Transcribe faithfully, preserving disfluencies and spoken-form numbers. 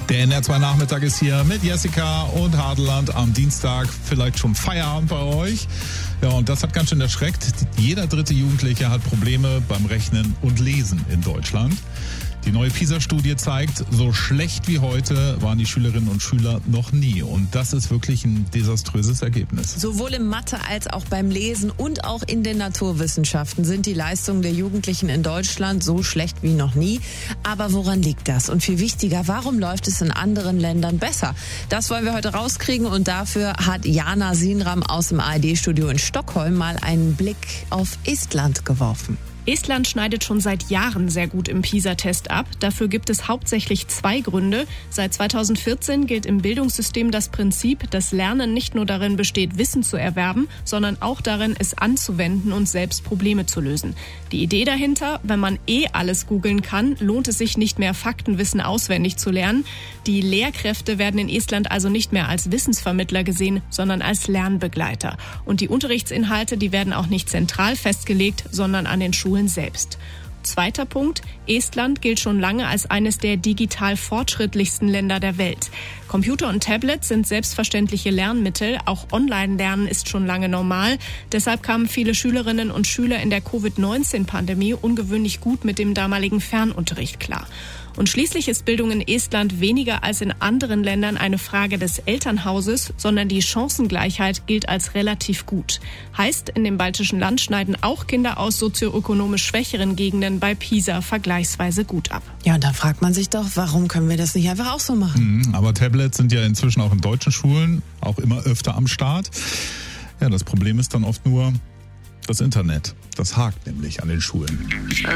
Der N R zwei Nachmittag ist hier mit Jessica und Hadeland am Dienstag. Vielleicht schon Feierabend bei euch. Ja, und das hat ganz schön erschreckt. Jeder dritte Jugendliche hat Probleme beim Rechnen und Lesen in Deutschland. Die neue PISA-Studie zeigt, so schlecht wie heute waren die Schülerinnen und Schüler noch nie. Und das ist wirklich ein desaströses Ergebnis. Sowohl im Mathe als auch beim Lesen und auch in den Naturwissenschaften sind die Leistungen der Jugendlichen in Deutschland so schlecht wie noch nie. Aber woran liegt das? Und viel wichtiger, warum läuft es in anderen Ländern besser? Das wollen wir heute rauskriegen und dafür hat Jana Sinram aus dem A R D-Studio in Stockholm mal einen Blick auf Estland geworfen. Estland schneidet schon seit Jahren sehr gut im PISA-Test ab. Dafür gibt es hauptsächlich zwei Gründe. Seit zweitausendvierzehn gilt im Bildungssystem das Prinzip, dass Lernen nicht nur darin besteht, Wissen zu erwerben, sondern auch darin, es anzuwenden und selbst Probleme zu lösen. Die Idee dahinter, wenn man eh alles googeln kann, lohnt es sich nicht mehr, Faktenwissen auswendig zu lernen. Die Lehrkräfte werden in Estland also nicht mehr als Wissensvermittler gesehen, sondern als Lernbegleiter. Und die Unterrichtsinhalte, die werden auch nicht zentral festgelegt, sondern an den Schulen selbst. Zweiter Punkt. Estland gilt schon lange als eines der digital fortschrittlichsten Länder der Welt. Computer und Tablets sind selbstverständliche Lernmittel. Auch Online-Lernen ist schon lange normal. Deshalb kamen viele Schülerinnen und Schüler in der Covid neunzehn Pandemie ungewöhnlich gut mit dem damaligen Fernunterricht klar. Und schließlich ist Bildung in Estland weniger als in anderen Ländern eine Frage des Elternhauses, sondern die Chancengleichheit gilt als relativ gut. Heißt, in dem baltischen Land schneiden auch Kinder aus sozioökonomisch schwächeren Gegenden bei PISA vergleichsweise gut ab. Ja, und da fragt man sich doch, warum können wir das nicht einfach auch so machen? Mhm, aber Tablets sind ja inzwischen auch in deutschen Schulen auch immer öfter am Start. Ja, das Problem ist dann oft nur das Internet. Das hakt nämlich an den Schulen.